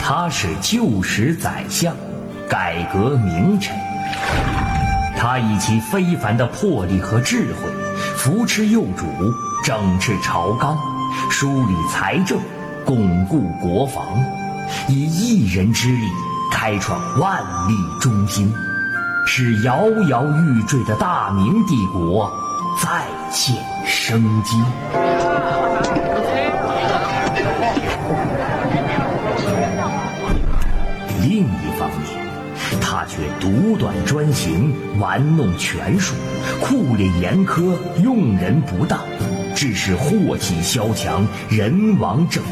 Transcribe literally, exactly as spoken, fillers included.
他是旧时宰相，改革名臣。他以其非凡的魄力和智慧，扶持幼主，整治朝纲，梳理财政，巩固国防，以一人之力开创万历中兴，使摇摇欲坠的大明帝国再现生机。另一方面，他却独断专行，玩弄权术，酷吏严苛，用人不当，致使祸起萧墙，人亡政